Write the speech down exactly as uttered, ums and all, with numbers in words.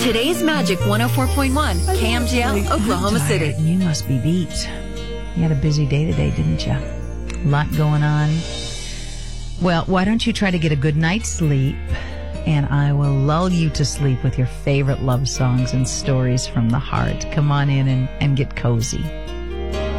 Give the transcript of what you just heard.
Today's Magic one oh four point one, K M G L, Oklahoma I'm City. tired. You must be beat. You had a busy day today, didn't you? A lot going on. Well, why don't you try to get a good night's sleep, and I will lull you to sleep with your favorite love songs and stories from the heart. Come on in and, and get cozy.